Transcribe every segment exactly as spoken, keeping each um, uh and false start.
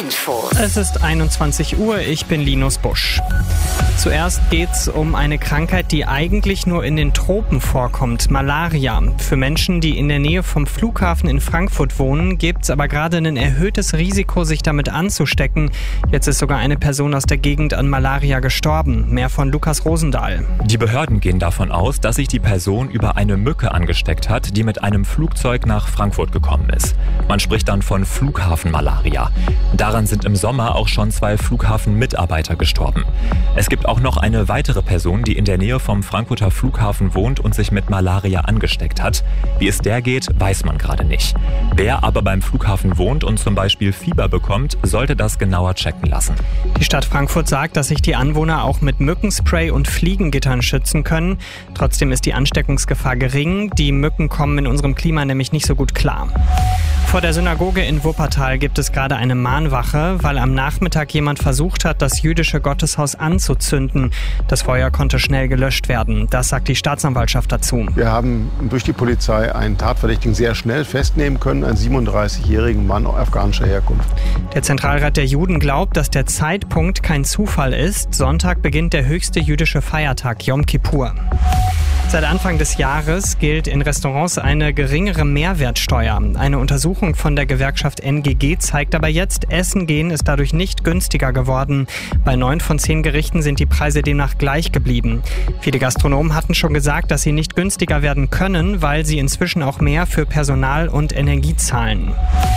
Info. Es ist einundzwanzig Uhr, ich bin Linus Busch. Zuerst geht's um eine Krankheit, die eigentlich nur in den Tropen vorkommt, Malaria. Für Menschen, die in der Nähe vom Flughafen in Frankfurt wohnen, gibt's aber gerade ein erhöhtes Risiko, sich damit anzustecken. Jetzt ist sogar eine Person aus der Gegend an Malaria gestorben. Mehr von Lukas Rosendahl. Die Behörden gehen davon aus, dass sich die Person über eine Mücke angesteckt hat, die mit einem Flugzeug nach Frankfurt gekommen ist. Man spricht dann von Flughafenmalaria. Daran sind im Sommer auch schon zwei Flughafenmitarbeiter gestorben. Es gibt auch noch eine weitere Person, die in der Nähe vom Frankfurter Flughafen wohnt und sich mit Malaria angesteckt hat. Wie es der geht, weiß man gerade nicht. Wer aber beim Flughafen wohnt und zum Beispiel Fieber bekommt, sollte das genauer checken lassen. Die Stadt Frankfurt sagt, dass sich die Anwohner auch mit Mückenspray und Fliegengittern schützen können. Trotzdem ist die Ansteckungsgefahr gering. Die Mücken kommen in unserem Klima nämlich nicht so gut klar. Vor der Synagoge in Wuppertal gibt es gerade eine Mahnwache, weil am Nachmittag jemand versucht hat, das jüdische Gotteshaus anzuzünden. Das Feuer konnte schnell gelöscht werden. Das sagt die Staatsanwaltschaft dazu. Wir haben durch die Polizei einen Tatverdächtigen sehr schnell festnehmen können, einen siebenunddreißigjährigen Mann afghanischer Herkunft. Der Zentralrat der Juden glaubt, dass der Zeitpunkt kein Zufall ist. Sonntag beginnt der höchste jüdische Feiertag, Yom Kippur. Seit Anfang des Jahres gilt in Restaurants eine geringere Mehrwertsteuer. Eine Untersuchung von der Gewerkschaft N G G zeigt aber jetzt, Essen gehen ist dadurch nicht günstiger geworden. Bei neun von zehn Gerichten sind die Preise demnach gleich geblieben. Viele Gastronomen hatten schon gesagt, dass sie nicht günstiger werden können, weil sie inzwischen auch mehr für Personal und Energie zahlen.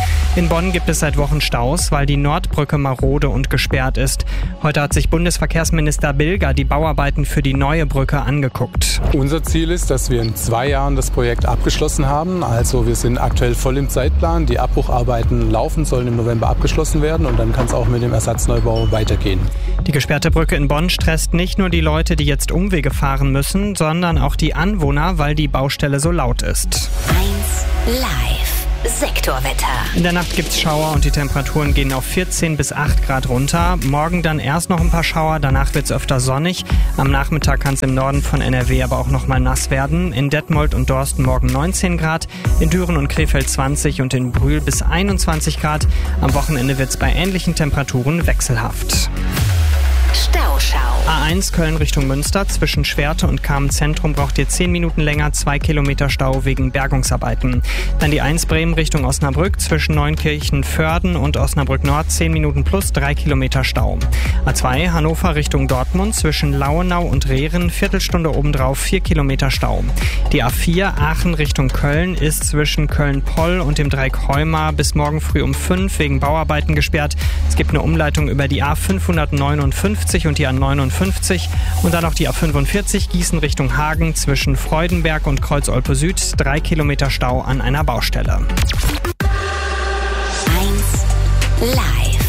In Bonn gibt es seit Wochen Staus, weil die Nordbrücke marode und gesperrt ist. Heute hat sich Bundesverkehrsminister Bilger die Bauarbeiten für die neue Brücke angeguckt. Unser Ziel ist, dass wir in zwei Jahren das Projekt abgeschlossen haben. Also wir sind aktuell voll im Zeitplan. Die Abbrucharbeiten laufen, sollen im November abgeschlossen werden und dann kann es auch mit dem Ersatzneubau weitergehen. Die gesperrte Brücke in Bonn stresst nicht nur die Leute, die jetzt Umwege fahren müssen, sondern auch die Anwohner, weil die Baustelle so laut ist. eins Live. Sektorwetter. In der Nacht gibt's Schauer und die Temperaturen gehen auf vierzehn bis acht Grad runter. Morgen dann erst noch ein paar Schauer, danach wird's öfter sonnig. Am Nachmittag kann es im Norden von N R W aber auch noch mal nass werden. In Detmold und Dorsten morgen neunzehn Grad, in Düren und Krefeld zwanzig und in Brühl bis einundzwanzig Grad. Am Wochenende wird's bei ähnlichen Temperaturen wechselhaft. Stauschau. A eins Köln Richtung Münster. Zwischen Schwerte und Kamen-Zentrum braucht ihr zehn Minuten länger, zwei Kilometer Stau wegen Bergungsarbeiten. Dann die eins Bremen Richtung Osnabrück. Zwischen Neunkirchen-Vörden und Osnabrück Nord zehn Minuten plus drei Kilometer Stau. A zwei Hannover Richtung Dortmund. Zwischen Lauenau und Rehren Viertelstunde obendrauf vier Kilometer Stau. Die A vier Aachen Richtung Köln ist zwischen Köln-Poll und dem Dreieck Heuma bis morgen früh um fünf wegen Bauarbeiten gesperrt. Es gibt eine Umleitung über die A fünfhundertneunundfünfzig und die A neunundfünfzig und dann noch die A fünfundvierzig Gießen Richtung Hagen zwischen Freudenberg und Kreuz-Olpe Süd, drei Kilometer Stau an einer Baustelle. eins Live.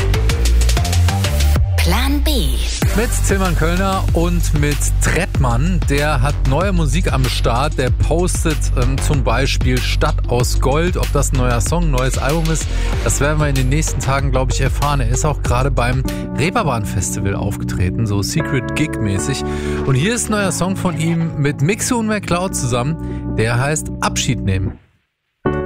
Plan B. Mit Tilman Kölner und mit Trettmann. Der hat neue Musik am Start. Der postet ähm, zum Beispiel Stadt aus Gold. Ob das ein neuer Song, ein neues Album ist, das werden wir in den nächsten Tagen, glaube ich, erfahren. Er ist auch gerade beim Reeperbahn Festival aufgetreten, so Secret Gig-mäßig. Und hier ist ein neuer Song von ihm mit Mixo und McCloud zusammen. Der heißt Abschied nehmen.